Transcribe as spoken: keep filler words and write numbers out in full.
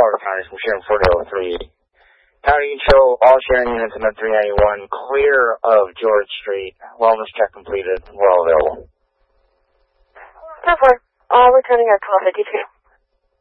Florida County from sharing forty oh three. County show all sharing units in the three ninety-one, clear of George Street. Wellness check completed. We're all available. ten four. Uh, returning our call fifty-two.